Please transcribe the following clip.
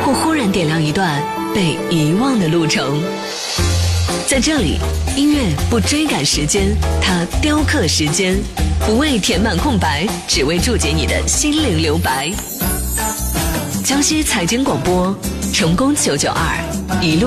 或忽然点亮一段被遗忘的路程。在这里，音乐不追赶时间，它雕刻时间，不为填满空白，只为注解你的心灵留白。江西财经广播，成功992，一路